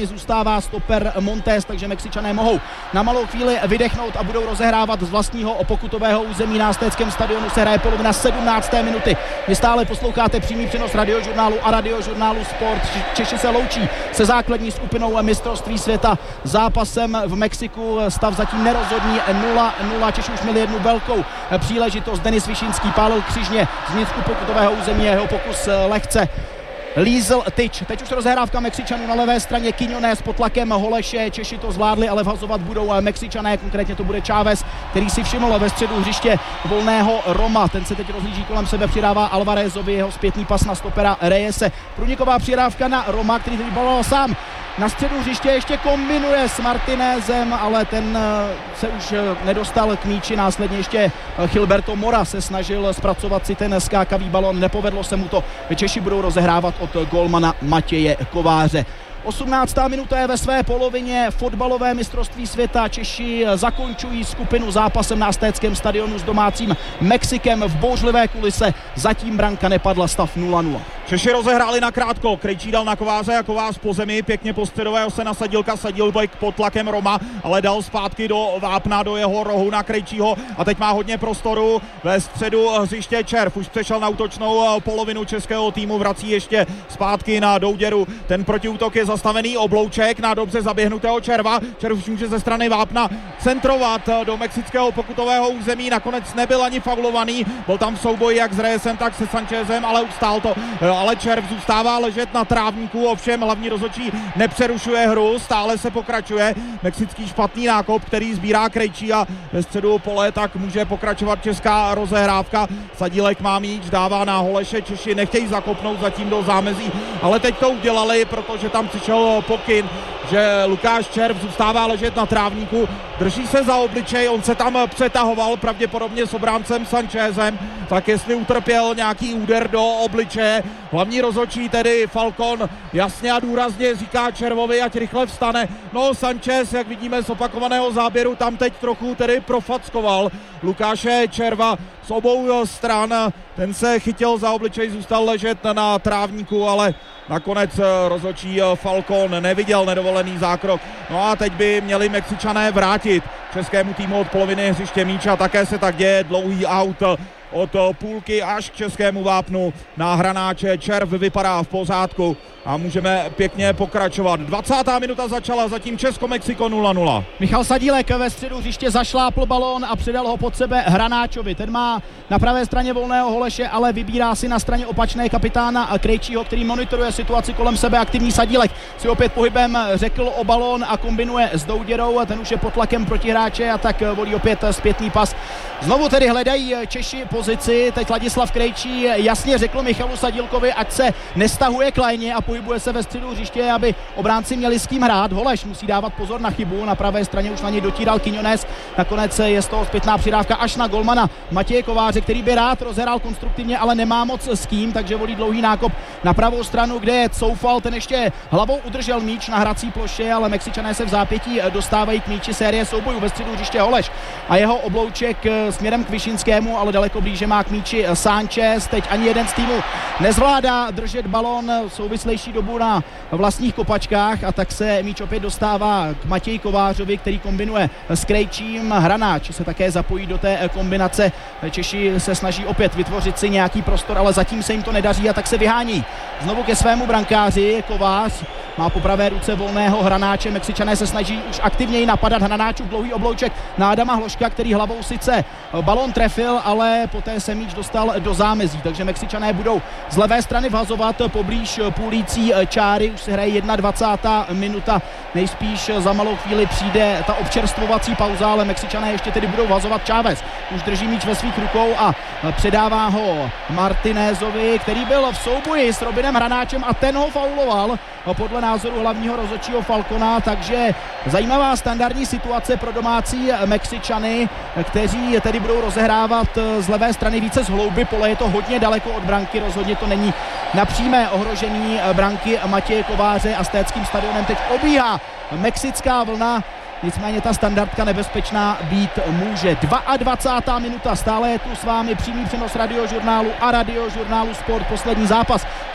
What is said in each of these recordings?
brány zůstává stoper Montes, takže Mexičané mohou na malou chvíli vydechnout a budou rozehrávat z vlastního pokutového území na Aztéckém stadionu. Se hraje polovina 17. minuty. Vy stále posloucháte přímý přenos Radiožurnálu a Radiožurnálu Sport. Češi se loučí se základní skupinou mistrovství světa zápasem v Mexiku. Stav zatím nerozhodný 0-0. Češi už měli jednu velkou příležitost. Denis Višinský pálil křižně z vnitřku pokutového území, jeho pokus lehce lízl tyč. Teď už rozehrávka Mexičanů na levé straně. Quiñones pod tlakem Holeše. Češi to zvládli, ale vhazovat budou Mexičané. Konkrétně to bude Chávez, který si všiml ve středu hřiště volného Roma. Ten se teď rozhlíží kolem sebe, přidává Alvarezovi, jeho zpětný pas na stopera Reyese. Průniková přidávka na Roma, který teď baloval sám. Na středu hřiště ještě kombinuje s Martinezem, ale ten se už nedostal k míči. Následně ještě Gilberto Mora se snažil zpracovat si ten skákavý balon. Nepovedlo se mu to. Češi budou rozehrávat od golmana Matěje Kováře. 18. minuta je ve své polovině. Fotbalové mistrovství světa. Češi zakončují skupinu zápasem na Aztéckém stadionu s domácím Mexikem v bouřlivé kulise. Zatím branka nepadla, stav 0-0. Češi rozehráli nakrátko, Krejčí dal na Kováře a Kovář po zemi, pěkně po středového se nasadil Sadílek pod tlakem Roma, ale dal zpátky do vápna, do jeho rohu na Krejčího a teď má hodně prostoru ve středu hřiště Červ, už přešel na útočnou polovinu českého týmu, vrací ještě zpátky na Douděru, ten protiútok je zastavený, Oblouček na dobře zaběhnutého Červa, Červ už může ze strany vápna centrovat do mexického pokutového území, nakonec nebyl ani faulovaný, byl tam souboj jak s Reyesem, tak se Sanchezem, ale ustál to. Ale Červ zůstává ležet na trávníku, ovšem hlavní rozhodčí nepřerušuje hru, stále se pokračuje. Mexický špatný nákop, který sbírá Krejčí a ve středu pole tak může pokračovat česká rozehrávka. Sadílek má míč, dává na Holeše, Češi nechtějí zakopnout zatím do zámezí, ale teď to udělali, protože tam přišel pokyn, že Lukáš Červ zůstává ležet na trávníku, drží se za obličej, on se tam přetahoval pravděpodobně s obráncem Sanchezem, tak jestli utrpěl nějaký úder do obličeje. Hlavní rozhodčí tedy Falcon jasně a důrazně říká Červovi, ať rychle vstane. No Sanchez, jak vidíme z opakovaného záběru, tam teď trochu tedy profackoval Lukáše Červa z obou stran. Ten se chytil za obličej, zůstal ležet na trávníku, ale nakonec rozhodčí Falcon neviděl nedovolený zákrok. No a teď by měli Mexičané vrátit českému týmu od poloviny hřiště míč a také se tak děje, dlouhý aut od půlky až k českému vápnu na Hranáče. Červ vypadá v pořádku a můžeme pěkně pokračovat. 20. minuta začala, zatím Česko-Mexiko 0-0. Michal Sadílek ve středu hřiště zašlápl balón a předal ho pod sebe Hranáčovi. Ten má na pravé straně volného Holeše, ale vybírá si na straně opačné kapitána Krejčího, který monitoruje situaci kolem sebe. Aktivní Sadílek si opět pohybem řekl o balón a kombinuje s Douděrou. Ten už je pod tlakem protihráče a tak volí opět zpětný pas. Znovu tedy hledají Češi pozici. Teď Ladislav Krejčí jasně řekl Michalu Sadílkovi, ať se nestahuje k lajně a pohybuje se ve středu hřiště, aby obránci měli s kým hrát. Holeš musí dávat pozor na chybu, na pravé straně už na něj dotíral Quiñones. Nakonec je z toho zpětná přidávka až na golmana Matěje Kováře, který by rád rozhrál konstruktivně, ale nemá moc s kým, takže volí dlouhý nákop na pravou stranu, kde je Coufal, ten ještě hlavou udržel míč na hrací ploše, ale Mexičané se v zápětí dostávají k míči. Série soubojů ve středu hřiště Holeš a jeho Oblouček směrem k Višinskému, ale daleko blíže má k míči Sánchez. Teď ani jeden z týmů nezvládá držet balón souvislejší dobu na vlastních kopačkách a tak se míč opět dostává k Matěji Kovářovi, který kombinuje s Krejčím. Hranáč se také zapojí do té kombinace. Češi se snaží opět vytvořit si nějaký prostor, ale zatím se jim to nedaří a tak se vyhání znovu ke svému brankáři. Kovář má po pravé ruce volného Hranáče. Mexičané se snaží už aktivněji napadat. Hranáčův dlouhý Oblouček na Adama Hloška, který hlavou sice balón trefil, ale poté se míč dostal do zámezí, takže Mexičané budou z levé strany vhazovat poblíž půlící čáry. Už se hraje 21. minuta, nejspíš za malou chvíli přijde ta občerstvovací pauza, ale Mexičané ještě tedy budou vhazovat. Chávez už drží míč ve svých rukou a předává ho Martinézovi, který byl v souboji s Robinem Hranáčem a ten ho fauloval podle názoru hlavního rozhodčího Falcona, takže zajímavá standardní situace pro domácí Mexičany, kteří tedy budou rozehrávat z levé strany více z hlouby pole. Je to hodně daleko od branky, rozhodně to není na přímé ohrožení branky Matěje Kováře. Aztéckým stadionem teď obíhá mexická vlna, nicméně ta standardka nebezpečná být může. 22. minuta, stále je tu s vámi přímý přenos Radiožurnálu a Radiožurnálu Sport, poslední zápas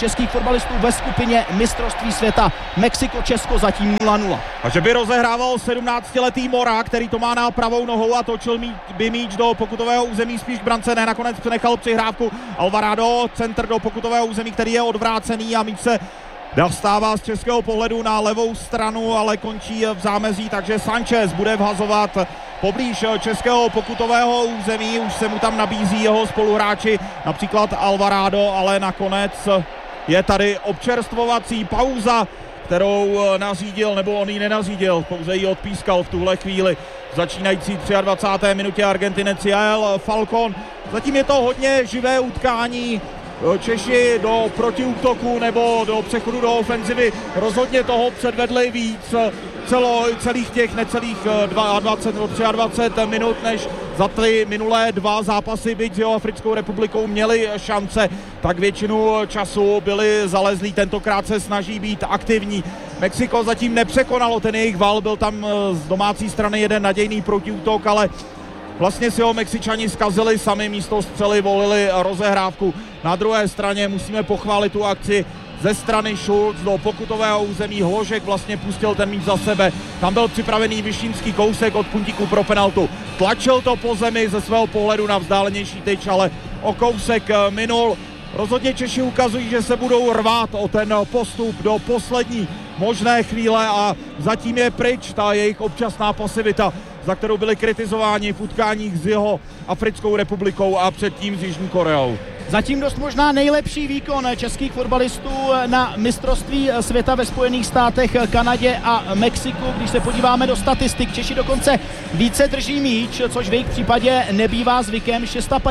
českých fotbalistů ve skupině mistrovství světa. Mexiko-Česko zatím 0-0. A že by rozehrával 17letý Mora, který to má na pravou nohou a točil by míč do pokutového území spíš k brance, ne, nakonec přenechal přihrávku Alvarado, centr do pokutového území, který je odvrácený a míč se dostává z českého pohledu na levou stranu, ale končí v zámezí, takže Sanchez bude vhazovat poblíž českého pokutového území, už se mu tam nabízí jeho spoluhráči, například Alvarado, ale nakonec je tady občerstvovací pauza, kterou nařídil, nebo on ji nenařídil, pouze ji odpískal v tuhle chvíli. Začínající 23. minutě Argentinec Jael Falcón. Zatím je to hodně živé utkání. Češi do protiútoku nebo do přechodu do ofenzivy rozhodně toho předvedli víc celých těch necelých 22 nebo 23 minut, než za ty minulé dva zápasy, byť s Jihoafrickou republikou měli šance, tak většinu času byli zalezlí, tentokrát se snaží být aktivní. Mexiko zatím nepřekonalo ten jejich val, byl tam z domácí strany jeden nadějný protiútok, ale vlastně si ho Mexičani zkazili sami, místo střely volili rozehrávku. Na druhé straně musíme pochválit tu akci ze strany Schulz do pokutového území. Hložek vlastně pustil ten míč za sebe. Tam byl připravený Vyšínský kousek od puntíku pro penaltu. Tlačil to po zemi ze svého pohledu na vzdálenější tyč, ale o kousek minul. Rozhodně Češi ukazují, že se budou rvát o ten postup do poslední možné chvíle a zatím je pryč ta jejich občasná pasivita, za kterou byli kritizováni v utkáních s Jihoafrickou republikou a předtím s Jižní Koreou. Zatím dost možná nejlepší výkon českých fotbalistů na mistrovství světa ve Spojených státech, Kanadě a Mexiku. Když se podíváme do statistik, Češi dokonce více drží míč, což v jejich případě nebývá zvykem.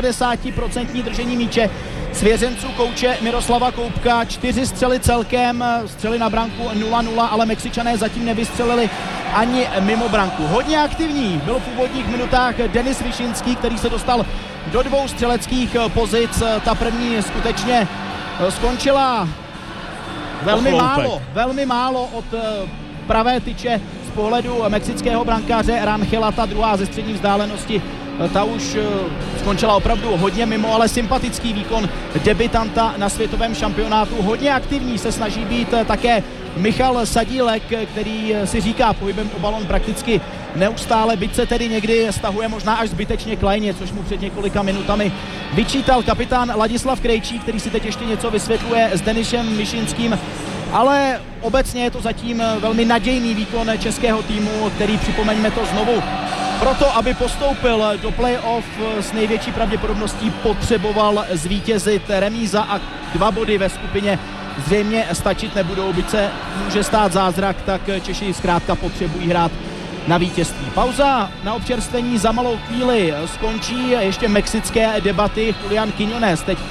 650% držení míče svěřenců kouče Miroslava Koubka, 4 střely celkem, střely na branku 0-0, ale Mexičané zatím nevystřelili ani mimo branku. Hodně aktivní byl v úvodních minutách Denis Vyšinský, který se dostal do 2 střeleckých pozic. Ta první skutečně skončila velmi málo od pravé tyče z pohledu mexického brankáře Rangela. Ta druhá ze střední vzdálenosti, ta už skončila opravdu hodně mimo, ale sympatický výkon debutanta na světovém šampionátu. Hodně aktivní se snaží být také Michal Sadílek, který si říká pohybem o balon prakticky neustále, byť se tedy někdy stahuje možná až zbytečně k lajně, což mu před několika minutami vyčítal kapitán Ladislav Krejčí, který si teď ještě něco vysvětluje s Denisem Vyšinským. Ale obecně je to zatím velmi nadějný výkon českého týmu, který, připomeňme to znovu, proto, aby postoupil do play-off, s největší pravděpodobností potřeboval zvítězit. Remíza a 2 body ve skupině zřejmě stačit nebudou, byť se může stát zázrak, tak Češi zkrátka potřebují hrát na vítězství. Pauza na občerstvení za malou chvíli skončí, ještě mexické debaty. Julián Quiñones teď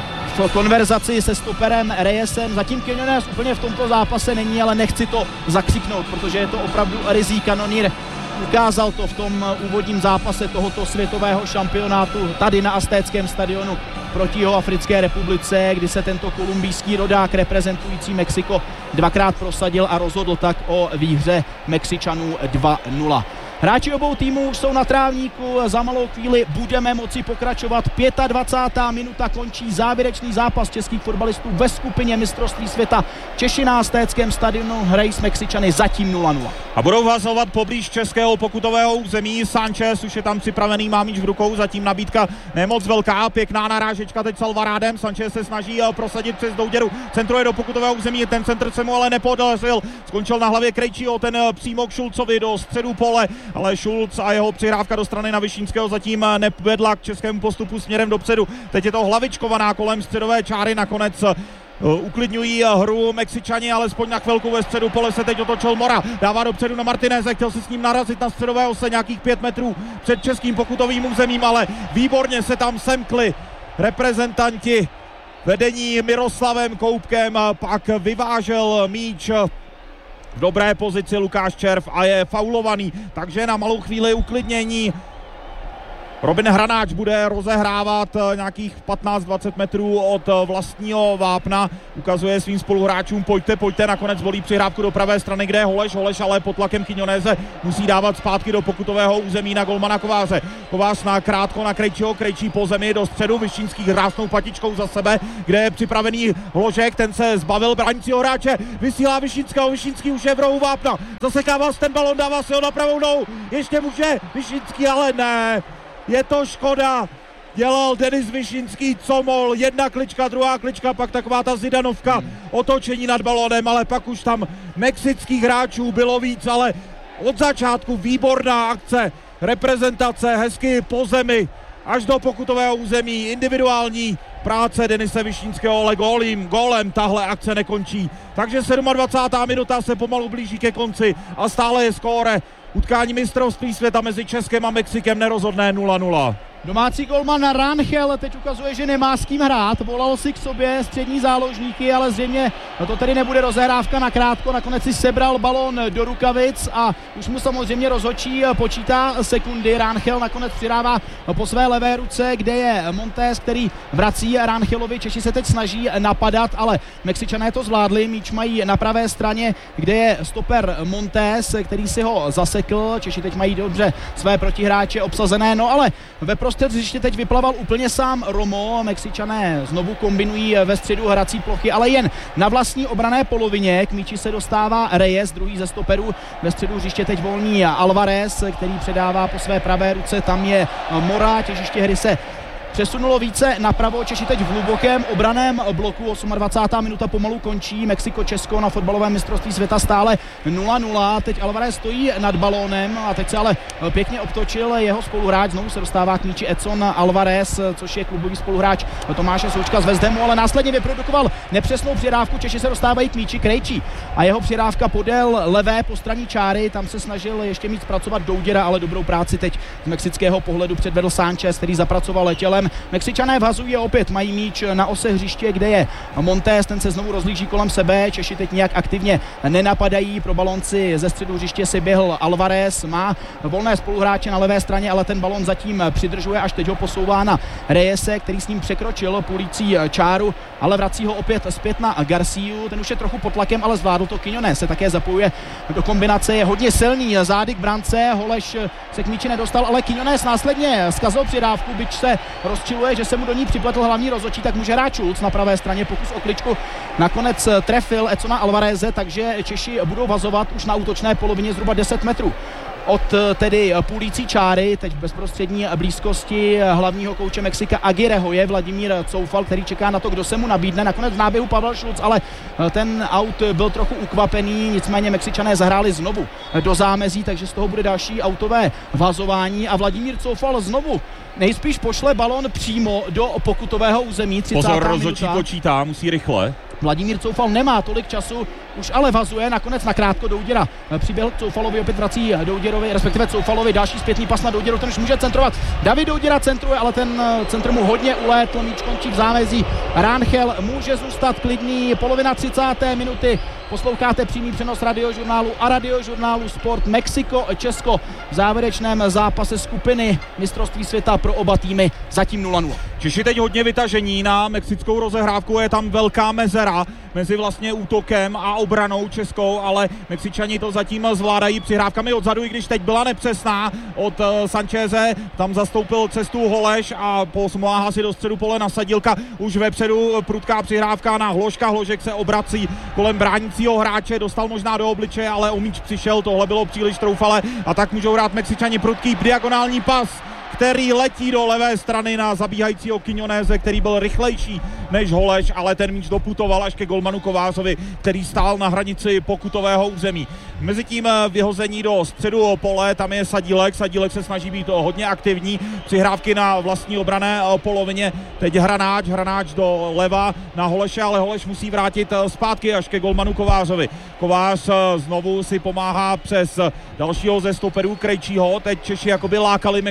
v konverzaci se stoperem Reyesem. Zatím Quiñones úplně v tomto zápase není, ale nechci to zakřiknout, protože je to opravdu rizí kanonýr. Ukázal to v tom úvodním zápase tohoto světového šampionátu tady na Aztéckém stadionu proti Jihoafrické republice, kdy se tento kolumbijský rodák reprezentující Mexiko 2krát prosadil a rozhodl tak o výhře Mexičanů 2-0. Hráči obou týmů už jsou na trávníku, za malou chvíli budeme moci pokračovat. 25. minuta končí závěrečný zápas českých fotbalistů ve skupině mistrovství světa. Češi na Aztéckém stadionu hrají s Mexičany zatím 0-0. A budou vazovat poblíž českého pokutového území. Sanchez už je tam připravený, má míč v rukou, zatím nabídka nemoc velká, pěkná narážečka teď s Alvarádem. Sanchez se snaží prosadit přes Douděru, centruje do pokutového území, ten centr se mu ale nepodařil. Skončil na hlavě Krejčího, ten přímo k Šulcovi do středu pole, ale Schulz a jeho přihrávka do strany na Vyšínského zatím nevedla k českému postupu směrem dopředu. Teď je to hlavičkovaná kolem středové čáry, nakonec uklidňují hru Mexičani, alespoň na chvilku. Ve středu pole se teď otočil Mora, dává dopředu na Martineze, chtěl se s ním narazit na středové ose nějakých 5 metrů před českým pokutovým územím, ale výborně se tam semkli reprezentanti vedení Miroslavem Koubkem, pak vyvážel míč v dobré pozici Lukáš Červ a je faulovaný, takže na malou chvíli uklidnění Robin Hranáč bude rozehrávat nějakých 15-20 metrů od vlastního vápna. Ukazuje svým spoluhráčům, pojďte, nakonec volí přihrávku do pravé strany, kde je Holeš ale pod tlakem Quiñonése musí dávat zpátky do pokutového území na golmana Kováře. Kovář na krátko na Krejčího, Krejčí po zemi do středu, Vyšínský hrásnou patičkou za sebe, kde je připravený Hložek, ten se zbavil bránícího hráče, vysílá Vyšínského, Vyšínský už je v rohu vápna, zasekává ten balon, dává si ho na pravou nohu, ještě může Vyšínský, ale ne. Je to škoda, dělal Denis Vyšínský, co mohl, jedna klička, druhá klička, pak taková ta Zidanovka, otočení nad balónem, ale pak už tam mexických hráčů bylo víc, ale od začátku výborná akce, reprezentace, hezky po zemi, až do pokutového území, individuální práce Denise Vyšínského, ale gólem tahle akce nekončí. Takže 27. minuta se pomalu blíží ke konci a stále je skóre. Utkání mistrovství světa mezi Českem a Mexikem nerozhodné 0-0. Domácí golman Rangel teď ukazuje, že nemá s kým hrát, volal si k sobě střední záložníky, ale zřejmě to tedy nebude rozehrávka na krátko, nakonec si sebral balón do rukavic a už mu samozřejmě rozhodčí počítá sekundy. Rangel nakonec přidává po své levé ruce, kde je Montes, který vrací Rangelovi. Češi se teď snaží napadat, ale Mexičané to zvládli, míč mají na pravé straně, kde je stoper Montes, který si ho zasekl. Češi teď mají dobře své protihráče obsazené, no ale ve prostřed hřiště teď vyplaval úplně sám Romo. Mexičané znovu kombinují ve středu hrací plochy, ale jen na vlastní obranné polovině. K míči se dostává Reyes, druhý ze stoperů. Ve středu hřiště teď volný Alvarez, který předává po své pravé ruce. Tam je Mora, těžiště hry se přesunulo více napravo, Češi teď v hlubokém obraném bloku. 28. minuta pomalu končí, Mexiko-Česko na fotbalovém mistrovství světa stále 0-0. Teď Alvarez stojí nad balónem a teď se ale pěkně obtočil jeho spoluhráč. Znovu se dostává k míči Edson Alvarez, což je klubový spoluhráč Tomáše Součka z West Hamu, ale následně vyprodukoval nepřesnou přihrávku. Češi se dostávají k míči, Krejčí a jeho přihrávka podél levé postranní čáry. Tam se snažil ještě mít zpracovat Douděra, ale dobrou práci teď z mexického pohledu předvedl Sánchez, který zapracoval tělem. Mexičané vhazují opět, mají míč na ose hřiště, kde je Montes, ten se znovu rozlíží kolem sebe. Češi teď nějak aktivně nenapadají, pro balonci ze středu hřiště si běhl Alvarez, má volné spoluhráče na levé straně, ale ten balon zatím přidržuje, až teď ho posouvá na Reyese, který s ním překročil půlící čáru, ale vrací ho opět zpět na Garciu, ten už je trochu pod tlakem, ale zvládl to. Quiñones se také zapojuje do kombinace, je hodně silný, zády k brance, Holeš se k míči nedostal, ale Quiñones následně zkazil přidávku, byť se rozčiluje, že se mu do ní připletl hlavní rozhodčí, tak může hrát Schulz na pravé straně, pokus o kličku nakonec trefil Edsona Alvareze, takže Češi budou vazovat už na útočné polovině zhruba 10 metrů od tedy půlící čáry. Teď v bezprostřední blízkosti hlavního kouče Mexika Aguirreho je Vladimír Coufal, který čeká na to, kdo se mu nabídne. Nakonec v náběhu Pavel Schulz, ale ten aut byl trochu ukvapený, nicméně Mexičané zahráli znovu do zámezí, takže z toho bude další autové vazování a Vladimír Coufal znovu nejspíš pošle balón přímo do pokutového území. 30. Pozor, rozhodčí počítá, musí rychle. Vladimír Coufal nemá tolik času, už ale vazuje nakonec na krátko Douděra. Přiběhl k Coufalovi, opět vrací Douděrovi, respektive Coufalovi, další zpětný pas na Douděru, ten už může centrovat. David Douděra centruje, ale ten centr mu hodně ulétl, míč končí v zámezí. Rangel může zůstat klidný, polovina 30. minuty. Posloucháte přímý přenos radiožurnálu a radiožurnálu Sport. Mexiko, Česko v závěrečném zápase skupiny mistrovství světa pro oba týmy zatím 0-0. Češi teď hodně vytažení na mexickou rozehrávku, je tam velká mezera mezi vlastně útokem a obranou českou, ale Mexičani to zatím zvládají přihrávkami odzadu, i když teď byla nepřesná od Sancheze, tam zastoupil cestu Holeš a posmáhá si do středu pole Nasadilka, už vepředu prudká přihrávka na Hložka, Hložek se obrací kolem bránícího hráče, dostal možná do obličeje, ale o míč přišel, tohle bylo příliš troufale a tak můžou hrát Mexičani prudký diagonální pas, který letí do levé strany na zabíhajícího Quiñonese, který byl rychlejší než Holeš, ale ten míč doputoval až ke golmanu Kovářovi, který stál na hranici pokutového území. Mezitím vyhození do středu pole, tam je Sadílek se snaží být hodně aktivní, přihrávky na vlastní obranné polovině, teď Hranáč do leva na Holeše, ale Holeš musí vrátit zpátky až ke golmanu Kovářovi. Kovář znovu si pomáhá přes dalšího ze stoperů Krejčího, teď Češi jakoby lákali Mexičany,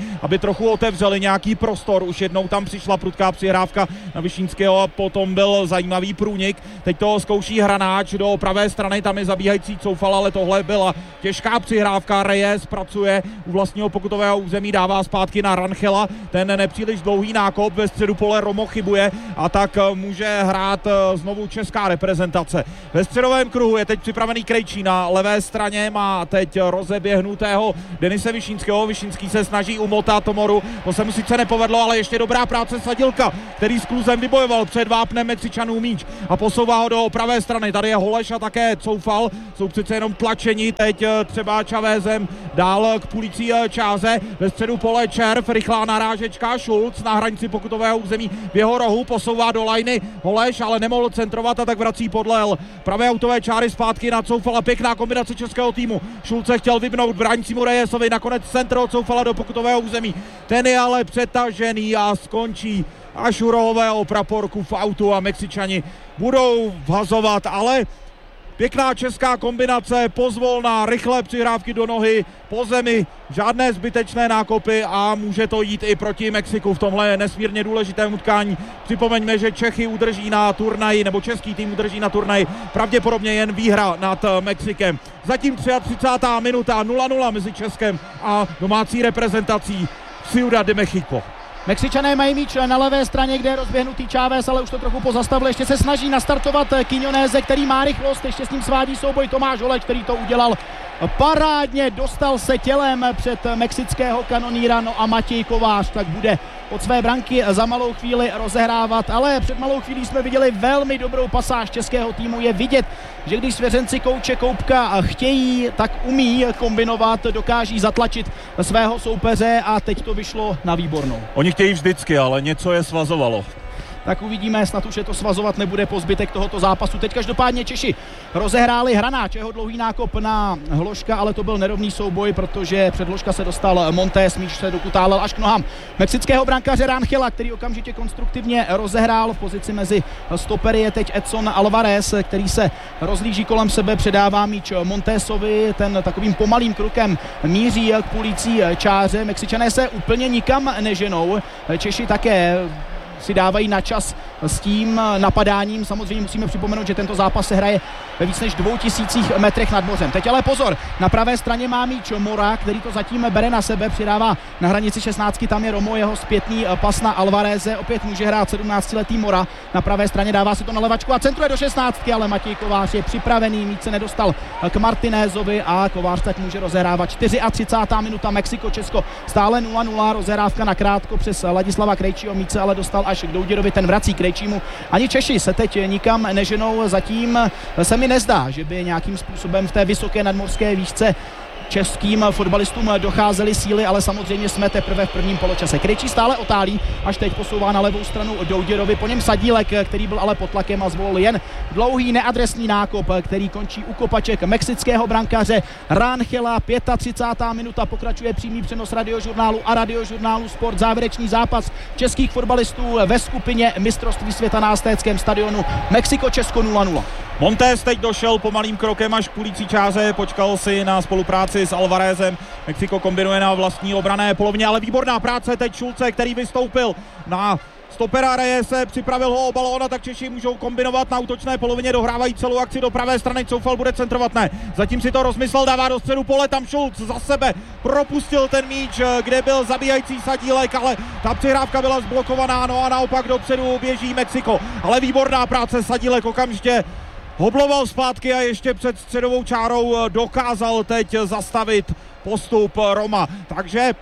aby trochu otevřeli nějaký prostor. Už jednou tam přišla prudká přihrávka na Vyšínského a potom byl zajímavý průnik. Teď to zkouší Hranáč do pravé strany, tam je zabíhající Coufal, ale tohle byla těžká přihrávka. Reyes pracuje u vlastního pokutového území, dává zpátky na Ranchela, ten nepříliš dlouhý nákop, ve středu pole Romo chybuje a tak může hrát znovu česká reprezentace. Ve středovém kruhu je teď připravený Krejčí, na levé straně má teď rozeběhnutého Denise Vyšínského. Vyšínský se snaží umotat Tomoru, to se mu sice nepovedlo, ale ještě dobrá práce Sadilka, který s kluzem vybojoval před vápnem Mexičanů míč a posouvá ho do pravé strany. Tady je Holeš a také Coufal, jsou přece jenom tlačení teď třeba Čavézem dál k půlící čáře. Ve středu pole Červ, rychlá narážečka, Šulc na hranici pokutového území v jeho rohu, posouvá do lajny Holeš, ale nemohl centrovat a tak vrací podlel pravé autové čáry zpátky na Coufala. Pěkná kombinace českého týmu. Šulce chtěl vybnout bránícímu Reyesovi, nakonec centr od Coufala do pokutového území. Ten je ale přetažený a skončí až u rohového praporku v autu a Mexičani budou vhazovat, ale pěkná česká kombinace, pozvolná, rychlé přihrávky do nohy, po zemi, žádné zbytečné nákopy a může to jít i proti Mexiku v tomhle nesmírně důležitém utkání. Připomeňme, že Čechy udrží na turnaji, nebo český tým udrží na turnaji pravděpodobně jen výhra nad Mexikem. Zatím 33. minuta, 0-0 mezi Českem a domácí reprezentací Ciudad de México. Mexičané mají míč na levé straně, kde je rozběhnutý Chávez, ale už to trochu pozastavil. Ještě se snaží nastartovat Quiñonéze, který má rychlost, ještě s ním svádí souboj Tomáš Holeš, který to udělal parádně, dostal se tělem před mexického kanoníra, no a Matěj Kovář tak bude od své branky za malou chvíli rozehrávat, ale před malou chvílí jsme viděli velmi dobrou pasáž českého týmu. Je vidět, že když svěřenci kouče Koupka chtějí, tak umí kombinovat, dokáží zatlačit svého soupeře a teď to vyšlo na výbornou. Oni chtějí vždycky, ale něco je svazovalo. Tak uvidíme, snad už je to svazovat nebude po zbytek tohoto zápasu. Teď každopádně Češi rozehráli Hranáč, jeho dlouhý nákop na Hloška, ale to byl nerovný souboj, protože před Hloška se dostal Montes, míč se dokutálel až k nohám mexického brankáře Ranchela, který okamžitě konstruktivně rozehrál. V pozici mezi stopery je teď Edson Alvarez, který se rozlíží kolem sebe, předává míč Montesovi, ten takovým pomalým krokem míří k půlící čáře. Mexičané se úplně nikam neženou, Češi také si dávají na čas s tím napadáním. Samozřejmě musíme připomenout, že tento zápas se hraje ve víc než 2000 metrech nad mořem. Teď ale pozor, na pravé straně má míč Mora, který to zatím bere na sebe, přidává na hranici 16, tam je Romo, jeho zpětný pas na Alvareze, opět může hrát 17letý Mora, na pravé straně dává si to na levačku a centruje do 16, ale Matěj Kovář je připravený, míč se nedostal k Martinézovi a Kovář tak může rozehrávat. 34. minuta, Mexiko-Česko, stále 0-0, rozehrávka na krátko přes Ladislava Krejčího, míč se ale dostal až k Douděrovi, ten vrací Krejčímu. Ani Češi se teď nikam neženou, zatím se mi nezdá, že by nějakým způsobem v té vysoké nadmořské výšce českým fotbalistům docházely síly, ale samozřejmě jsme teprve v prvním poločase. Krejčí stále otálí, až teď posouvá na levou stranu Douděrovi, po něm Sadílek, který byl ale pod tlakem a zvolil jen dlouhý neadresný nákop, který končí u kopaček mexického brankáře Ranchela. 35. minuta, pokračuje přímý přenos Radiožurnálu a Radiožurnálu Sport, závěrečný zápas českých fotbalistů ve skupině mistrovství světa na Aztéckém stadionu, Mexiko-Česko 0-0. Montes teď došel pomalým krokem až k půlící čáře, počkal si na spolupráci s Alvarezem. Mexiko kombinuje na vlastní obranné polovině, ale výborná práce teď Šulce, který vystoupil na stopera Reyese, připravil ho o balón, tak Češi můžou kombinovat na útočné polovině, dohrávají celou akci do pravé strany, Coufal bude centrovat, ne. Zatím si to rozmyslel, dává do středu pole, tam Šulc za sebe propustil ten míč, kde byl zabíjající Sadílek, ale ta přihrávka byla zblokovaná, no a naopak dopředu běží Mexiko. Ale výborná práce, Sadílek okamžitě hobloval zpátky a ještě před středovou čárou dokázal teď zastavit postup Roma. Takže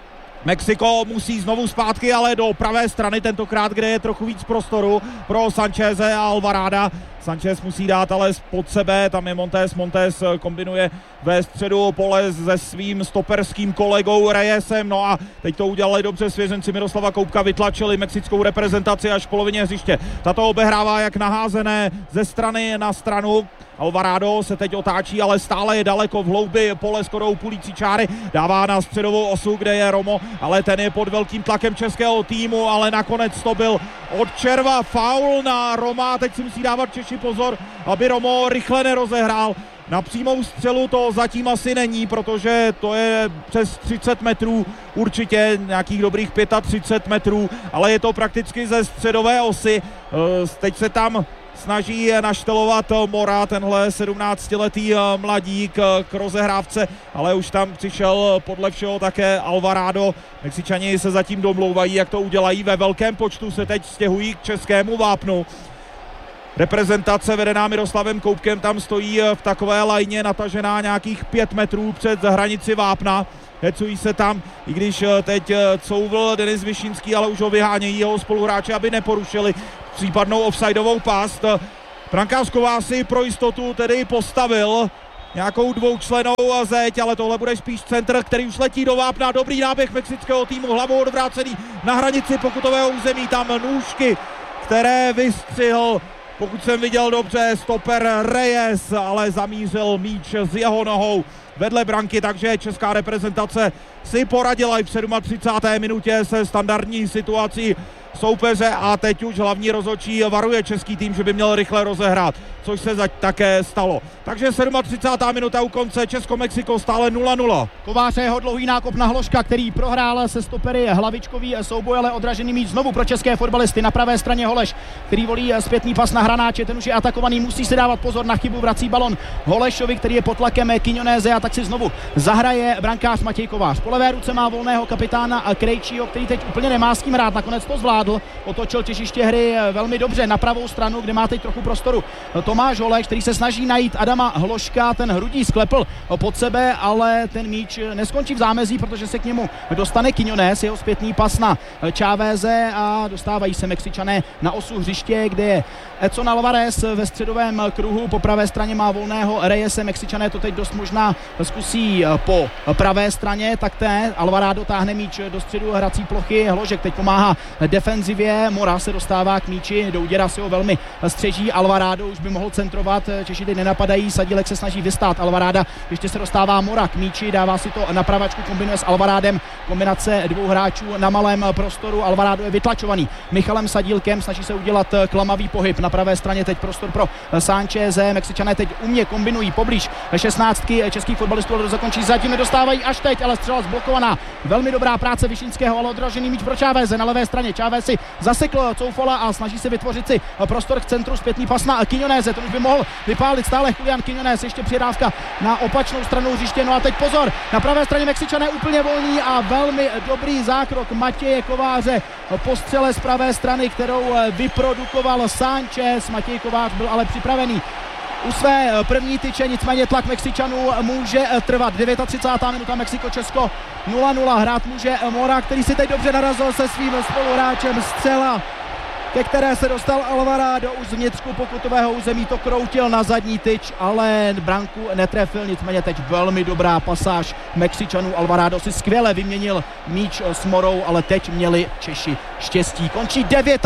Mexiko musí znovu zpátky, ale do pravé strany tentokrát, kde je trochu víc prostoru pro Sancheze a Alvaráda. Sanchez musí dát ale pod sebe, tam je Montes, Montes kombinuje ve středu pole se svým stoperským kolegou Reyesem, no a teď to udělali dobře svěřenci Miroslava Koupka, vytlačili mexickou reprezentaci až v polovině hřiště. Tato obehrává jak naházené ze strany na stranu. Alvarado se teď otáčí, ale stále je daleko v hloubi pole skoro u půlící čáry, dává na středovou osu, kde je Romo, ale ten je pod velkým tlakem českého týmu, ale nakonec to byl od červa faul na Roma, teď si musí dávat Češi pozor, aby Romo rychle nerozehrál Na přímou střelu to zatím asi není, protože to je přes 30 metrů, určitě nějakých dobrých 35 metrů, ale je to prakticky ze středové osy. Teď se tam snaží naštelovat Mora, tenhle 17-letý mladík k rozehrávce, ale už tam přišel podle všeho také Alvarado. Mexičani se zatím domlouvají, jak to udělají. Ve velkém počtu se teď stěhují k českému vápnu. Reprezentace vedená Miroslavem Koubkem tam stojí v takové lajně, natažená nějakých 5 metrů před hranici vápna. Hecují se tam, i když teď couvl Denis Višinský, ale už ho vyhánějí jeho spoluhráči, aby neporušili případnou offsideovou past. Brankář Kovář pro jistotu tedy postavil nějakou dvoučlennou zeď, ale tohle bude spíš centr, který už letí do vápna. Dobrý náběh mexického týmu, hlavou odvrácený na hranici pokutového území, tam nůžky, které vystřihl, pokud jsem viděl dobře, stoper Reyes, ale zamířil míč s jeho nohou vedle branky, takže česká reprezentace si poradila i v 37. minutě se standardní situací soupeře a teď už hlavní rozhodčí varuje český tým, že by měl rychle rozehrát, což se také stalo. Takže 37. minuta u konce, Česko-Mexiko stále 0-0. Kovář jeho dlouhý nákop na Hloška, který prohrál se stopery hlavičkový souboj, ale odražený míč znovu pro české fotbalisty. Na pravé straně Holeš, který volí zpětný pas na Hranáče, ten už je atakovaný, musí si dávat pozor na chybu, vrací balon Holešovi, který je pod tlakem Quiñonése, a tak si znovu zahraje brankář Matěj Kovář. Po levé ruce má volného kapitána Krejčího, který teď úplně nemá s tím hrát, nakonec to zvládl, otočil těžiště hry velmi dobře na pravou stranu, kde má teď trochu prostoru Tomáš Holeš, který se snaží najít Adama Hloška, ten hrudí sklepl pod sebe, ale ten míč neskončí v zámezí, protože se k němu dostane Quiñonése, jeho zpětný pas na Cháveze a dostávají se Mexičané na osu hřiště, kde je Edson Alvarez ve středovém kruhu, po pravé straně má volného Reyese. Mexičané to teď dost možná zkusí po pravé straně, tak Alvarado táhne míč do středu hrací plochy, Hložek teď pomáhá defenzivě, Mora se dostává k míči, Douděra si ho velmi střeží, Alvarado už by mohl centrovat, Češi teď nenapadají, Sadílek se snaží vystát Alvaráda, ještě se dostává Mora k míči, dává si to na pravačku, kombinuje s Alvarádem, kombinace dvou hráčů na malém prostoru, Alvarado je vytlačovaný Michalem Sadílkem, snaží se udělat klamavý pohyb, na pravé straně teď prostor pro Sancheze, Mexičané teď umě kombinují poblíž 16 českých fotbalistů, ale zakončí zatím nedostávají až teď, ale střela zblokovaná, velmi dobrá práce Višinského, ale odražený míč pro Cháveze na levé straně, Chávez si zasekl Coufala a snaží se vytvořit si prostor k centru, zpětný pas na Quiñonése, ten už by mohl vypálit stále Julián Quiñonése, ještě přihrávka na opačnou stranu hřiště, no a teď pozor, na pravé straně Mexičané úplně volní a velmi dobrý zákrok Matěje Kováře po střele z pravé strany, kterou vyprodukoval Sanchez. Matěj Kovář byl ale připravený u své první tyče, nicméně tlak Mexičanů může trvat. 39. minuta, Mexiko-Česko 0-0, hrát může Mora, který si teď dobře narazil se svým spoluhráčem, střela, ke které se dostal Alvarado už z vnitřku pokutového území, to kroutil na zadní tyč, ale branku netrefil, nicméně teď velmi dobrá pasáž Mexičanů. Alvarado si skvěle vyměnil míč s Morou, ale teď měli Češi štěstí. Končí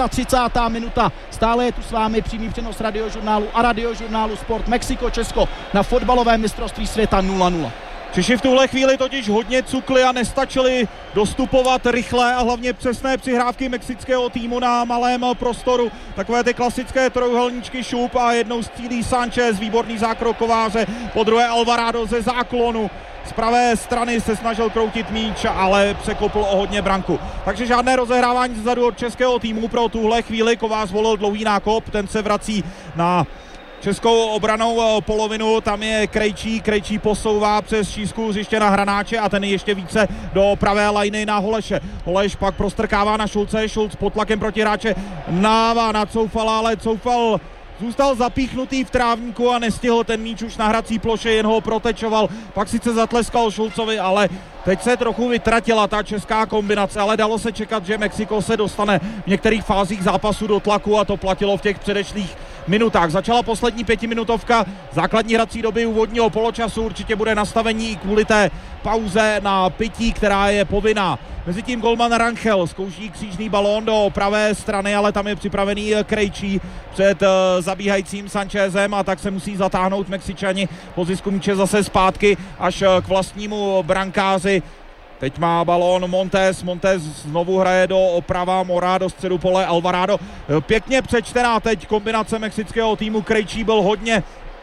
39. minuta, stále je tu s vámi přímý přenos Radiožurnálu a Radiožurnálu Sport. Mexiko-Česko na fotbalovém mistrovství světa 0-0. Češi v tuhle chvíli totiž hodně cukli a nestačili dostupovat rychlé a hlavně přesné přihrávky mexického týmu na malém prostoru. Takové ty klasické trojuhelníčky šup a jednou střílí Sanchez, výborný zákrok Kováře, podruhé Alvarado ze záklonu. Z pravé strany se snažil kroutit míč, ale překopl o hodně branku. Takže žádné rozehrávání zezadu od českého týmu pro tuhle chvíli. Kovář volil dlouhý nákop, ten se vrací na českou obranou polovinu, tam je Krejčí posouvá přes šířku hřiště na Hranáče a ten ještě více do pravé lajny na Holeše. Holeš pak prostrkává na Šulce, Šulc pod tlakem protihráče nává na Coufala, ale Coufal zůstal zapíchnutý v trávníku a nestihl ten míč už na hrací ploše, jen ho protečoval, pak sice zatleskal Šulcovi, ale teď se trochu vytratila ta česká kombinace, ale dalo se čekat, že Mexiko se dostane v některých fázích zápasu do tlaku a to platilo v těch předešlých minutách. Začala poslední pětiminutovka základní hrací doby úvodního poločasu, určitě bude nastavení kvůli té pauze na pití, která je povinná. Mezitím golman Rangel zkouší křížný balón do pravé strany, ale tam je připravený Krejčí před zabíhajícím Sanchezem a tak se musí zatáhnout Mexičani po zisku míče zase zpátky až k vlastnímu brankáři. Teď má balón Montes znovu hraje do oprava, Mora do středu pole, Alvarado pěkně přečtená teď kombinace mexického týmu. Krejčí byl hodně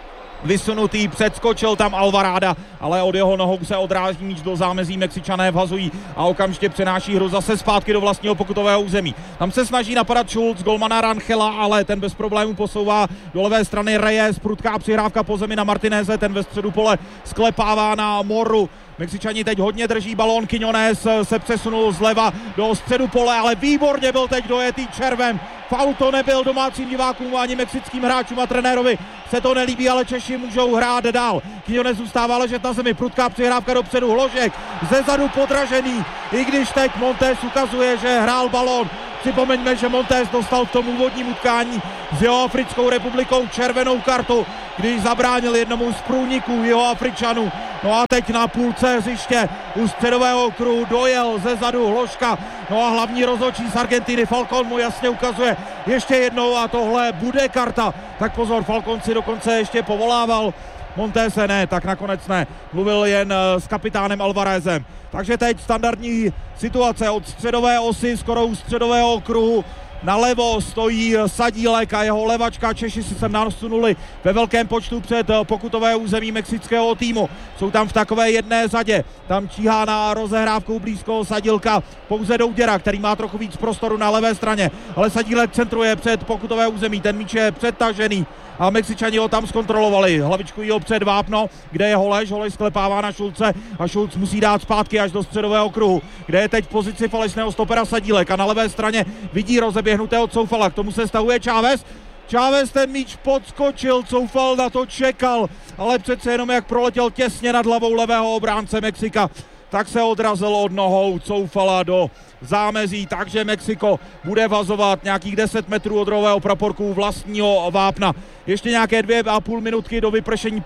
vysunutý, předskočil tam Alvaráda, ale od jeho nohou se odráží míč do zámezí, Mexičané vhazují a okamžitě přenáší hru zase zpátky do vlastního pokutového území. Tam se snaží napadat Schulz, golmana Ranchela, ale ten bez problémů posouvá do levé strany Reyes, prudká přihrávka po zemi na Martineze, ten ve středu pole sklepává na Moru. Mexičani teď hodně drží balón, Quiñones se přesunul zleva do středu pole, ale výborně byl teď dojetý červem. Faul to nebyl, domácím divákům ani mexickým hráčům a trenérovi se to nelíbí, ale Češi můžou hrát dál. Quiñones zůstává ležet na zemi, prudká přihrávka dopředu, Hložek zezadu podražený, i když teď Montes ukazuje, že hrál balón. Připomeňme, že Montes dostal v tom úvodním utkání s Jihoafrickou republikou červenou kartu, když zabránil jednomu z průniků Jihoafričanů. No a teď na půlce hřiště u středového kruhu dojel zezadu Hložka. No a hlavní rozhodčí z Argentiny Falcón mu jasně ukazuje ještě jednou a tohle bude karta. Tak pozor, Falcón si dokonce ještě povolával Montese, ne, tak nakonec ne. Mluvil jen s kapitánem Alvarezem. Takže teď standardní situace od středové osy, skoro u středového kruhu. Nalevo stojí Sadílek a jeho levačka. Češi si sem nasunuli ve velkém počtu před pokutové území mexického týmu. Jsou tam v takové jedné řadě. Tam číhá na rozehrávku blízko Sadílka pouze Douděra, který má trochu víc prostoru na levé straně. Ale Sadílek centruje před pokutové území. Ten míč je přetažený a Mexičani ho tam zkontrolovali. Hlavičkují ho před vápno, kde je Holeš. Holeš sklepává na Šulce a Šulc musí dát zpátky až do středového kruhu, kde je teď v pozici falešného stopera Sadílek a na levé straně vidí rozeběhnutého Coufala. K tomu se stahuje Chávez. Chávez ten míč podskočil, Coufal na to čekal, ale přece jenom jak proletěl těsně nad hlavou levého obránce Mexika, tak se odrazil od nohou Coufala do zámezí, takže Mexiko bude vazovat nějakých 10 metrů od rohového praporku vlastního vápna. Ještě nějaké 2,5 minutky do vypršení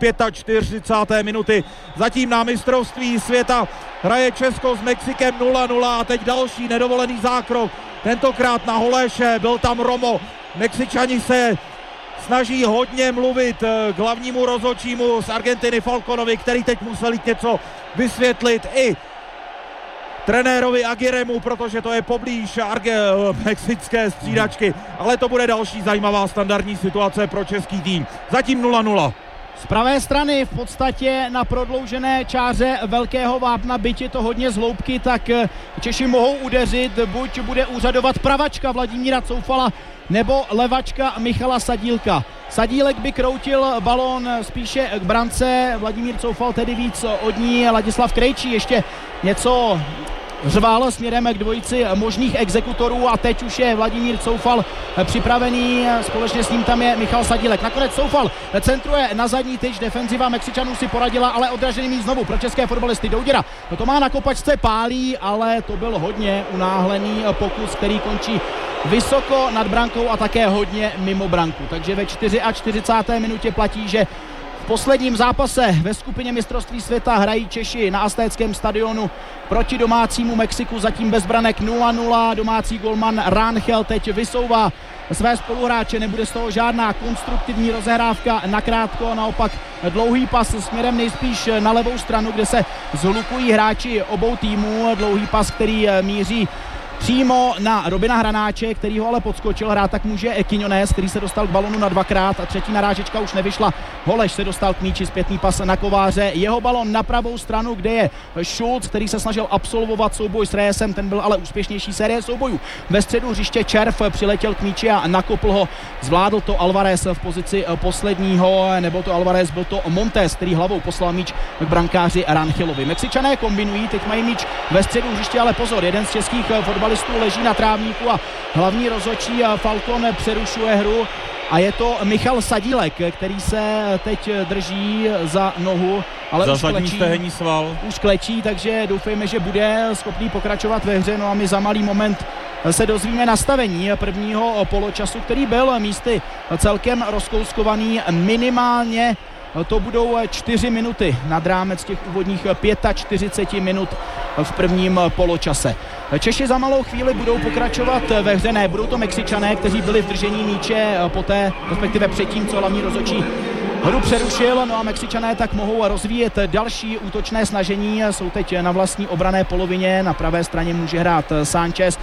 45. minuty. Zatím na mistrovství světa hraje Česko s Mexikem 0-0 a teď další nedovolený zákrok. Tentokrát na Holeše, byl tam Romo. Mexičani se snaží hodně mluvit k hlavnímu rozhodčímu z Argentiny Falcónovi, který teď musel jít něco vysvětlit i trenérovi Aguirremu, protože to je poblíž mexické střídačky, ale to bude další zajímavá standardní situace pro český tým. Zatím 0-0. Z pravé strany v podstatě na prodloužené čáře velkého vápna, byť je to hodně z hloubky, tak Češi mohou udeřit, buď bude úřadovat pravačka Vladimíra Coufala, nebo levačka Michala Sadílka. Sadílek by kroutil balón spíše k brance, Vladimír Coufal tedy víc od ní, Ladislav Krejčí ještě něco řval směrem k dvojici možných exekutorů a teď už je Vladimír Coufal připravený, společně s ním tam je Michal Sadílek. Nakonec Coufal centruje na zadní tyč, defenziva Mexičanů si poradila, ale odražený míč znovu pro české fotbalisty. Douděra to má na kopačce, pálí, ale to byl hodně unáhlený pokus, který končí vysoko nad brankou a také hodně mimo branku. Takže ve 44. minutě platí, že v posledním zápase ve skupině mistrovství světa hrají Češi na Aztéckém stadionu proti domácímu Mexiku, zatím bez branek 0-0. Domácí golman Rangel teď vysouvá své spoluhráče, nebude z toho žádná konstruktivní rozehrávka nakrátko, naopak dlouhý pas směrem nejspíš na levou stranu, kde se zhlukují hráči obou týmů, dlouhý pas, který míří přímo na Robina Hranáče, který ho ale podskočil. Hrát tak může Quiñones, který se dostal k balonu na dvakrát a třetí narážečka už nevyšla. Holeš se dostal k míči, zpětný pas na Kováře. Jeho balon na pravou stranu, kde je Schulz, který se snažil absolvovat souboj s Reyesem, ten byl ale úspěšnější. Série soubojů ve středu hřiště, Červ přiletěl k míči a nakopl ho. Zvládl to Alvarez v pozici posledního, nebo to Alvarez, byl to Montes, který hlavou poslal míč k brankáři Rangelovi. Mexičané kombinují, teď mají míč ve středu hřiště, ale pozor, jeden z českých fotbalistů leží na trávníku a hlavní rozhodčí Falcón přerušuje hru a je to Michal Sadílek, který se teď drží za nohu, ale za zadní stehenní sval. Už klečí, takže doufejme, že bude schopný pokračovat ve hře. No a my za malý moment se dozvíme nastavení prvního poločasu, který byl místy celkem rozkouskovaný. Minimálně to budou 4 minuty nad rámec těch úvodních 45 minut v prvním poločase. Češi za malou chvíli budou pokračovat ve hře, ne, budou to Mexičané, kteří byli v držení míče poté, respektive předtím, co hlavní rozhodčí hru přerušil, no a Mexičané tak mohou rozvíjet další útočné snažení, jsou teď na vlastní obranné polovině, na pravé straně může hrát Sánchez,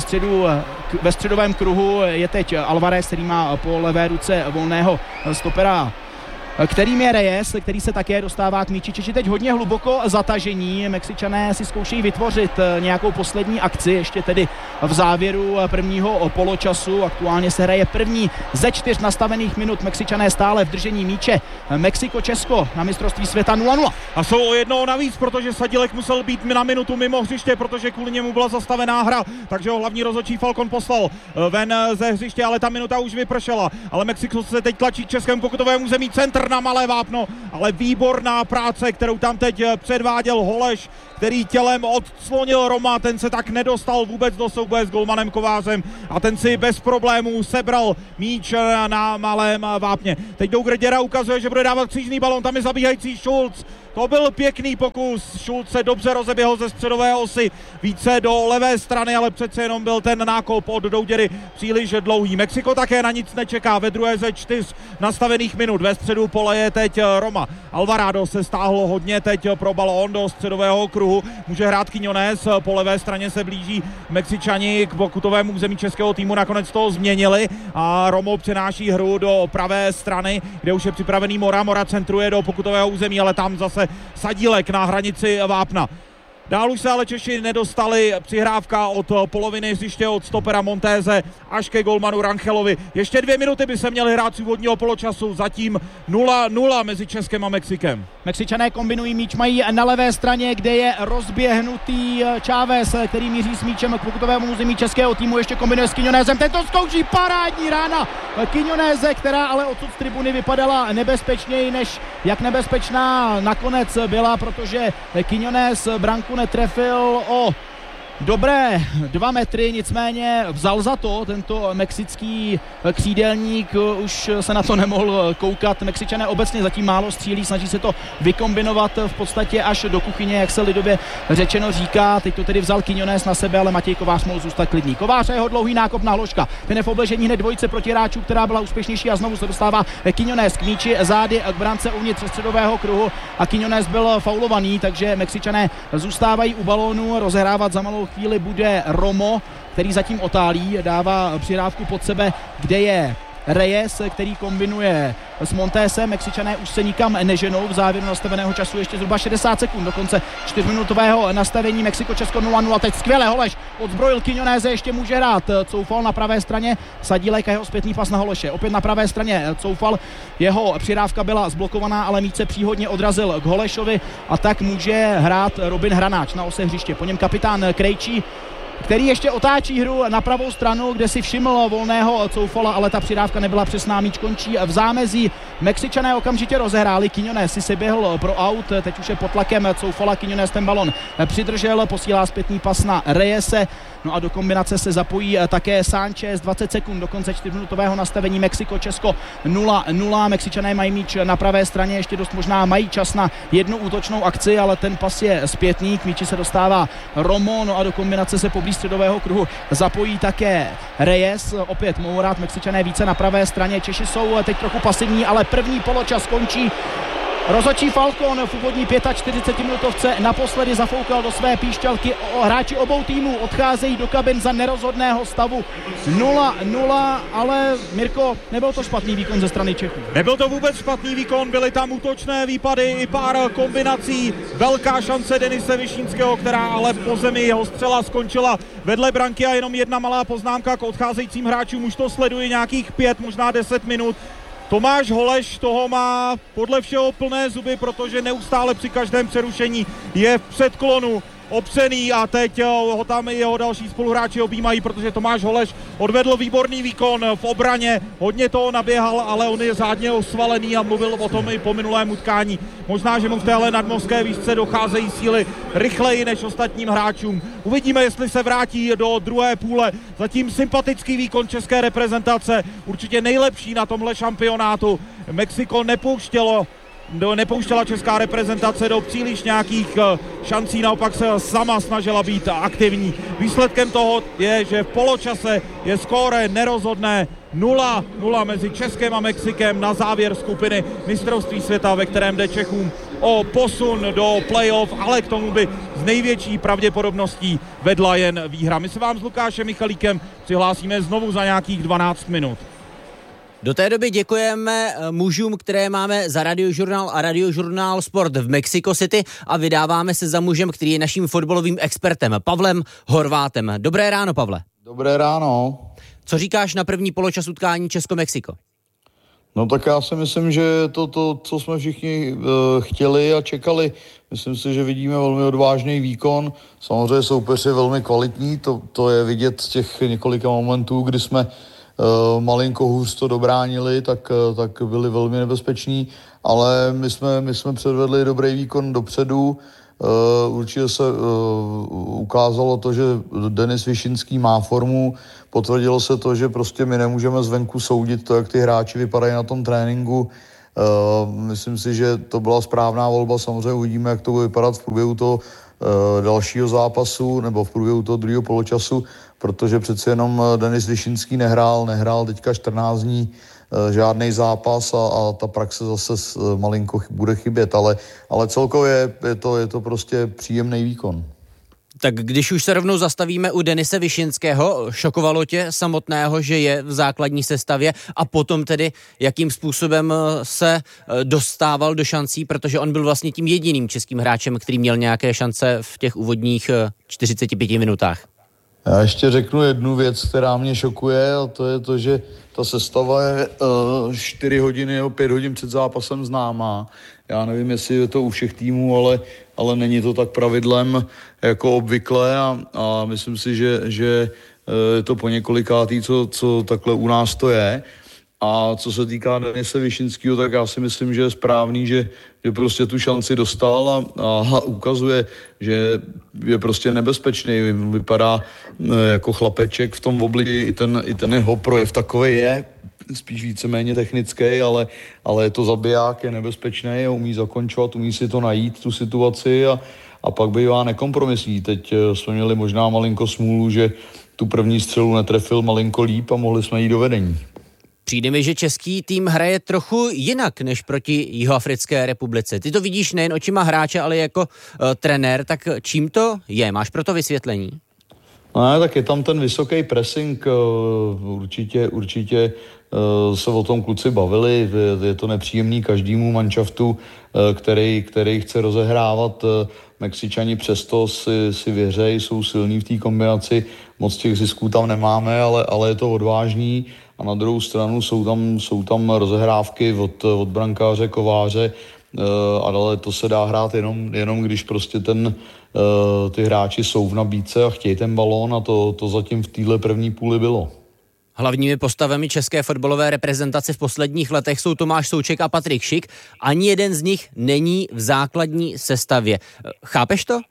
ve středovém kruhu je teď Alvarez, který má po levé ruce volného stopera kterým je Reyes, který se také dostává k míči. Češi teď hodně hluboko zatažení. Mexičané si zkoušejí vytvořit nějakou poslední akci, ještě tedy v závěru prvního poločasu. Aktuálně se hraje první ze 4 nastavených minut. Mexičané stále v držení míče. Mexiko-Česko na mistrovství světa 0-0. A jsou o jednoho navíc, protože Sadílek musel být na minutu mimo hřiště, protože kvůli němu byla zastavená hra, takže ho hlavní rozhodčí Falcon poslal ven ze hřiště, ale ta minuta už vypršela. Ale Mexiko se teď tlačí k českému pokutovému území, centr na malé vápno, ale výborná práce, kterou tam teď předváděl Holeš, který tělem odslonil Roma, ten se tak nedostal vůbec do souboje s golmanem Kovářem a ten si bez problémů sebral míč na malém vápně. Teď Dougrděra ukazuje, že bude dávat křížný balon, tam je zabíhající Schulz. To byl pěkný pokus, Schulz se dobře rozeběhl ze středové osy, více do levé strany, ale přece jenom byl ten nákop od Douděry příliš dlouhý. Mexiko také na nic nečeká, ve druhé ze 4 nastavených minut, ve středu pole je teď Roma. Alvarado se stáhlo hodně teď pro balón do středového kruhu, může hrát Quiñones, po levé straně se blíží Mexičani k pokutovému území českého týmu, nakonec to změnili a Romo přenáší hru do pravé strany, kde už je připravený Mora centruje do pokutového území, ale tam zase Sadílek na hranici vápna. Dál už se ale Češi nedostali, přihrávka od poloviny hřiště od stopera Montéze až ke golmanu Rangelovi. Ještě 2 minuty by se měly hrát z úvodního poločasu, zatím 0-0 mezi Českem a Mexikem. Mexičané kombinují míč, mají na levé straně, kde je rozběhnutý Chávez, který míří s míčem k pokutovému území českého týmu, ještě kombinuje s Quiñonesem, tento zkouší, parádní rána Quiñonese, která ale odsud z tribuny vypadala nebezpečněji, než jak nebezpečná nakonec byla, protože Quiñones branku netrefil o dobré 2 metry, nicméně vzal za to tento mexický křídelník, už se na to nemohl koukat. Mexičané obecně zatím málo střílí, snaží se to vykombinovat v podstatě až do kuchyně, jak se lidově řečeno říká. Teď to tedy vzal Quiñones na sebe, ale Matěj Kovář mohl zůstat klidný. Kovář a jeho dlouhý nákop na Hloška. Ten je v obležení hned dvojice protihráčů, která byla úspěšnější a znovu se dostává Quiñones k míči, zády k brance uvnitř středového kruhu a Quiñones byl faulovaný, takže Mexičané zůstávají u balónu, rozehrávat za malou chvíli bude Romo, který zatím otálí, dává přihrávku pod sebe, kde je Reyes, který kombinuje s Montésem. Mexičané už se nikam neženou, v závěru nastaveného času ještě zhruba 60 sekund do konce 4minutového nastavení. Mexiko-Česko 0-0, teď skvěle Holeš odzbrojil Quiñonese, ještě může hrát, coufal na pravé straně Sadílek a jeho zpětný pas na Holeše, opět na pravé straně coufal, jeho přihrávka byla zblokovaná, ale míč se příhodně odrazil k Holešovi a tak může hrát Robin Hranáč na ose hřiště, po něm kapitán Krejčí, který ještě otáčí hru na pravou stranu, kde si všiml volného coufala, ale ta přidávka nebyla přesná, míč končí v zámezí. Mexičané okamžitě rozehráli, Quiñones si běhl pro aut, teď už je pod tlakem coufala, Quiñones ten balon přidržel, posílá zpětný pas na Reyese, no a do kombinace se zapojí také Sánchez, 20 sekund do konce 4minutového nastavení, Mexiko-Česko 0-0, Mexičané mají míč na pravé straně, ještě dost možná mají čas na jednu útočnou akci, ale ten pas je zpětný, k míči se dostává Romo, no a do kombinace se poblíž středového kruhu zapojí také Reyes, opět mohou hrát Mexičané více na pravé straně, Češi jsou teď trochu pasivní, ale první poločas končí. Rozhodčí Falcon v úvodní 45-minutovce naposledy zafoukal do své píšťalky. Hráči obou týmů odcházejí do kabin za nerozhodného stavu 0-0, ale Mirko, nebyl to špatný výkon ze strany Čechů. Nebyl to vůbec špatný výkon, byly tam útočné výpady i pár kombinací. Velká šance Denise Višínského, která ale po zemi jeho střela skončila vedle branky a jenom jedna malá poznámka k odcházejícím hráčům. Už to sleduje nějakých 5, možná 10 minut. Tomáš Holeš toho má podle všeho plné zuby, protože neustále při každém přerušení je v předklonu opřený a teď ho tam i jeho další spoluhráči objímají, protože Tomáš Holeš odvedl výborný výkon v obraně, hodně toho naběhal, ale on je řádně osvalený a mluvil o tom i po minulém utkání. Možná, že mu v téhle nadmořské výšce docházejí síly rychleji než ostatním hráčům. Uvidíme, jestli se vrátí do druhé půle. Zatím sympatický výkon české reprezentace, určitě nejlepší na tomhle šampionátu. Mexiko nepouštěla česká reprezentace do příliš nějakých šancí, naopak se sama snažila být aktivní. Výsledkem toho je, že v poločase je skóre nerozhodné 0-0 mezi Českem a Mexikem na závěr skupiny mistrovství světa, ve kterém jde Čechům o posun do playoff, ale k tomu by s největší pravděpodobností vedla jen výhra. My se vám s Lukášem Michalíkem přihlásíme znovu za nějakých 12 minut. Do té doby děkujeme mužům, které máme za Radiožurnál a Radiožurnál Sport v Mexico City a vydáváme se za mužem, který je naším fotbalovým expertem, Pavlem Horvátem. Dobré ráno, Pavle. Dobré ráno. Co říkáš na první poločas utkání Česko-Mexiko? No tak já si myslím, že to co jsme všichni chtěli a čekali. Myslím si, že vidíme velmi odvážný výkon. Samozřejmě soupeř je velmi kvalitní, to je vidět z těch několika momentů, kdy jsme malinko hůř to dobránili, tak byli velmi nebezpeční, ale my jsme předvedli dobrý výkon dopředu. Určitě se ukázalo to, že Denis Višinský má formu, potvrdilo se to, že prostě my nemůžeme zvenku soudit to, jak ty hráči vypadají na tom tréninku. Myslím si, že to byla správná volba, samozřejmě uvidíme, jak to bude vypadat v průběhu toho dalšího zápasu nebo v průběhu toho druhého poločasu, protože přeci jenom Denis Višinský nehrál teďka 14 dní žádný zápas a ta praxe zase malinko bude chybět, ale celkově je to prostě příjemný výkon. Tak když už se rovnou zastavíme u Denise Višinského, šokovalo tě samotného, že je v základní sestavě a potom tedy jakým způsobem se dostával do šancí, protože on byl vlastně tím jediným českým hráčem, který měl nějaké šance v těch úvodních 45 minutách. Já ještě řeknu jednu věc, která mě šokuje, a to je to, že ta sestava je 4 hodiny nebo 5 hodin před zápasem známá. Já nevím, jestli je to u všech týmů, ale není to tak pravidlem jako obvykle a myslím si, že je to po několikátý, co takhle u nás to je. A co se týká Denise Višinského, tak já si myslím, že je správný, že prostě tu šanci dostal a ukazuje, že je prostě nebezpečný. Vypadá jako chlapeček v tom obliči, i ten jeho projev takový je, spíš víceméně technický, ale je to zabiják, je nebezpečný, umí zakončovat, umí si to najít, tu situaci a pak bývá nekompromisní. Teď jsme měli možná malinko smůlu, že tu první střelu netrefil malinko líp a mohli jsme jít do vedení. Přijde mi, že český tým hraje trochu jinak než proti Jihoafrické republice. Ty to vidíš nejen očima hráče, ale jako trenér, tak čím to je? Máš pro to vysvětlení? No, tak je tam ten vysoký pressing, určitě se o tom kluci bavili, je to nepříjemný každému manšaftu, který chce rozehrávat. Mexičani přesto si věřejí, jsou silní v té kombinaci, moc těch zisků tam nemáme, ale je to odvážný a na druhou stranu jsou tam rozehrávky od brankáře, kováře a dále to se dá hrát jenom když prostě ty hráči jsou v nabídce a chtějí ten balón a to zatím v téhle první půli bylo. Hlavními postavami české fotbalové reprezentace v posledních letech jsou Tomáš Souček a Patrik Šik. Ani jeden z nich není v základní sestavě. Chápeš to?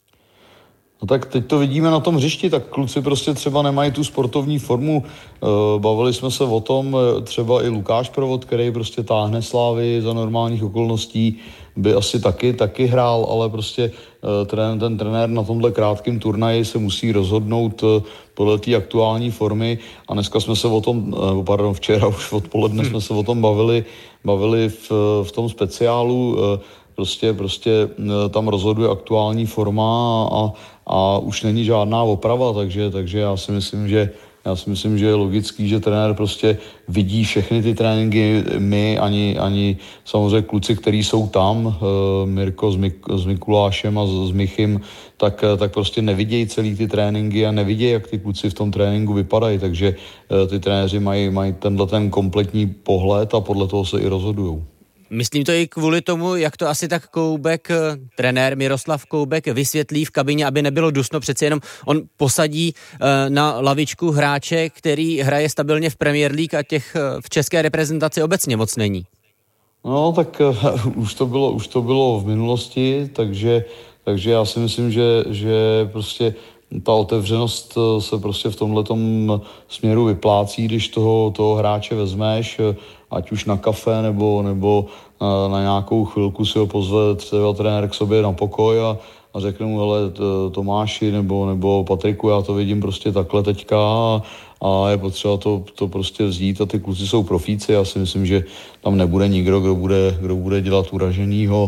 No tak teď to vidíme na tom hřišti, tak kluci prostě třeba nemají tu sportovní formu. Bavili jsme se o tom, třeba i Lukáš Provod, který prostě táhne Slávy za normálních okolností, by asi taky hrál, ale prostě ten trenér na tomhle krátkém turnaji se musí rozhodnout podle té aktuální formy a dneska jsme se o tom, včera už odpoledne jsme se o tom bavili v tom speciálu, prostě tam rozhoduje aktuální forma a už není žádná oprava, takže já si myslím, že je logický, že trenér prostě vidí všechny ty tréninky, my ani samozřejmě kluci, kteří jsou tam, Mirko s Mikulášem a s Michym, tak prostě nevidějí celý ty tréninky a nevidějí, jak ty kluci v tom tréninku vypadají, takže ty trenéři mají ten kompletní pohled a podle toho se i rozhodujou. Myslím to i kvůli tomu, jak to asi tak Koubek, trenér Miroslav Koubek vysvětlí v kabině, aby nebylo dusno, přeci jenom on posadí na lavičku hráče, který hraje stabilně v Premier League a těch v české reprezentaci obecně moc není. No tak už to bylo v minulosti, takže já si myslím, že prostě ta otevřenost se prostě v tomhletom směru vyplácí, když toho hráče vezmeš, ať už na kafe nebo na nějakou chvilku si ho pozve třeba trenér k sobě na pokoj a řekne mu, hele, Tomáši nebo Patriku, já to vidím prostě takhle teďka a je potřeba to prostě vzít a ty kluci jsou profíci. Já si myslím, že tam nebude nikdo, kdo bude dělat uraženýho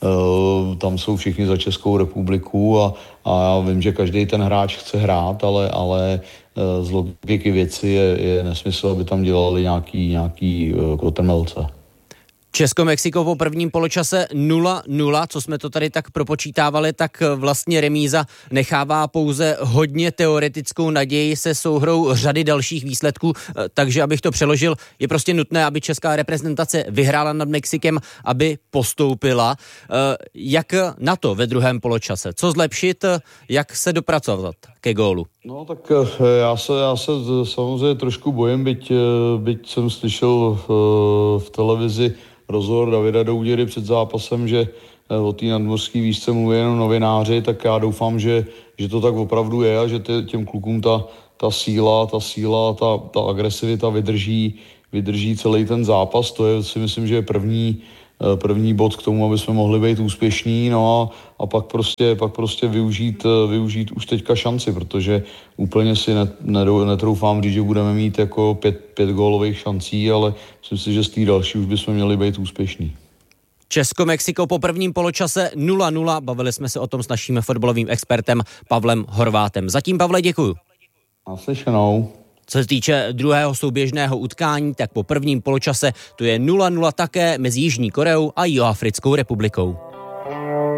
tam jsou všichni za Českou republiku a já vím, že každý ten hráč chce hrát, ale z logiky věci je nesmysl, aby tam dělali nějaký kotrmelce. Česko-Mexiko po prvním poločase 0-0, co jsme to tady tak propočítávali, tak vlastně remíza nechává pouze hodně teoretickou naději se souhrou řady dalších výsledků, takže abych to přeložil, je prostě nutné, aby česká reprezentace vyhrála nad Mexikem, aby postoupila. Jak na to ve druhém poločase? Co zlepšit, jak se dopracovat ke gólu? No tak já se samozřejmě trošku bojím, byť jsem slyšel v televizi rozhovor Davida Douděry před zápasem, že o té nadmořské výšce mluví jenom novináři, tak já doufám, že to tak opravdu je a že těm klukům ta síla, ta agresivita vydrží celý ten zápas. To je, si myslím, že je první bod k tomu, aby jsme mohli být úspěšní, no a pak prostě využít už teďka šanci, protože úplně si netroufám říct, že budeme mít jako pět gólových šancí, ale myslím si, že z té další už bychom měli být úspěšní. Česko-Mexiko po prvním poločase 0-0, bavili jsme se o tom s naším fotbalovým expertem Pavlem Horvátem. Zatím, Pavle, děkuju. Naslyšenou. Co se týče druhého souběžného utkání, tak po prvním poločase to je 0-0 také mezi Jižní Koreou a Jihoafrickou republikou.